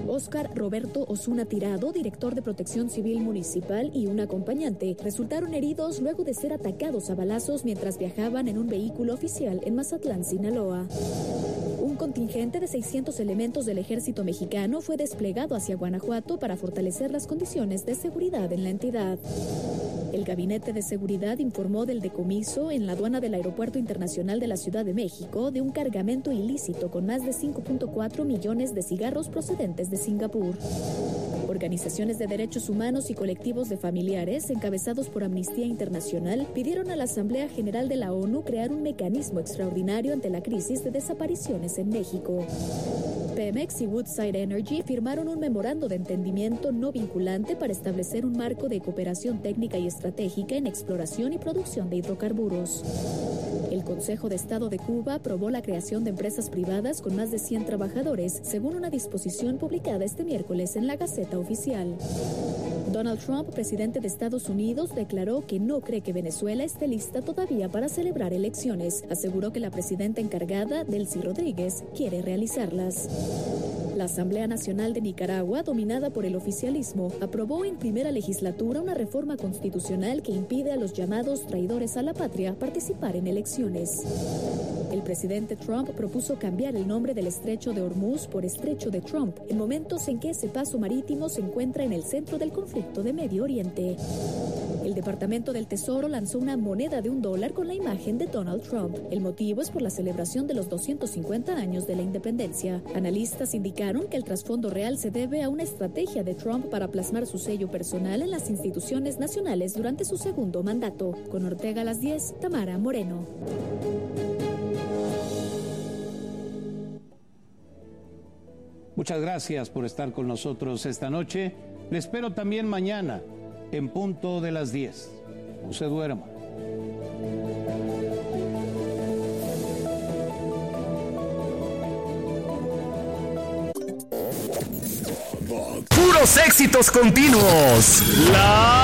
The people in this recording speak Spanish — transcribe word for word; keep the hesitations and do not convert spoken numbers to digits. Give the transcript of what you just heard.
Óscar Roberto Osuna Tirado, director de Protección Civil Municipal, y un acompañante resultaron heridos luego de ser atacados a balazos mientras viajaban en un vehículo oficial en Mazatlán, Sinaloa. Un contingente de seiscientos elementos del ejército mexicano fue desplegado hacia Guanajuato para fortalecer las condiciones de seguridad en la entidad. El Gabinete de Seguridad informó del decomiso en la aduana del Aeropuerto Internacional de la Ciudad de México de un cargamento ilícito con más de cinco punto cuatro millones de cigarros procedentes de Singapur. Organizaciones de derechos humanos y colectivos de familiares, encabezados por Amnistía Internacional, pidieron a la Asamblea General de la ONU crear un mecanismo extraordinario ante la crisis de desapariciones en México. Pemex y Woodside Energy firmaron un memorando de entendimiento no vinculante para establecer un marco de cooperación técnica y estratégica en exploración y producción de hidrocarburos. El Consejo de Estado de Cuba aprobó la creación de empresas privadas con más de cien trabajadores, según una disposición publicada este miércoles en la Gaceta Oficial. Donald Trump, presidente de Estados Unidos, declaró que no cree que Venezuela esté lista todavía para celebrar elecciones. Aseguró que la presidenta encargada, Delcy Rodríguez, quiere realizarlas. La Asamblea Nacional de Nicaragua, dominada por el oficialismo, aprobó en primera legislatura una reforma constitucional que impide a los llamados traidores a la patria participar en elecciones. El presidente Trump propuso cambiar el nombre del estrecho de Hormuz por Estrecho de Trump, en momentos en que ese paso marítimo se encuentra en el centro del conflicto de Medio Oriente. El Departamento del Tesoro lanzó una moneda de un dólar con la imagen de Donald Trump. El motivo es por la celebración de los doscientos cincuenta años de la independencia. Analistas indicaron que el trasfondo real se debe a una estrategia de Trump para plasmar su sello personal en las instituciones nacionales durante su segundo mandato. Con Ortega a las diez, Tamara Moreno. Muchas gracias por estar con nosotros esta noche. Le espero también mañana, en punto de las diez. No se duerma. Puros éxitos continuos. La